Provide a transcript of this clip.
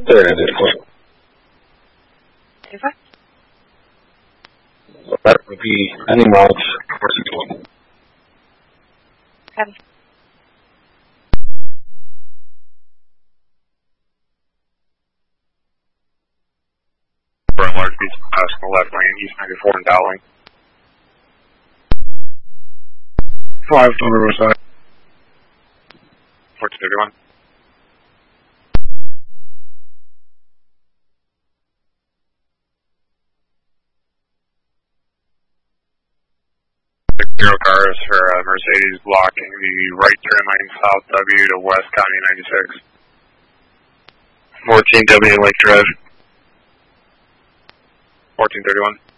There it is. Okay. So that would be any miles. 10. From large beach past the left lane, East 94 and Dowling. 5 to Riverside. 1431. Zero cars for Mercedes blocking the right turn lane south W to West County 96. 14W Lake Drive. 1431.